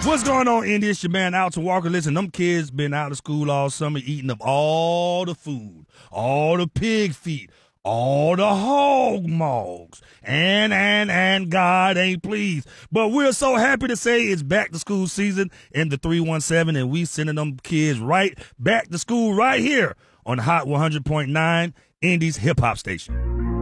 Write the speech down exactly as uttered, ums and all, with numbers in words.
What's going on, Indy? It's your man, Alton Walker. Listen, them kids been out of school all summer eating up all the food, all the pig feet, all the hog mogs, and, and, and God ain't pleased. But we're so happy to say it's back to school season in the three one seven, and we sending them kids right back to school right here on Hot one hundred point nine, Indy's hip-hop station.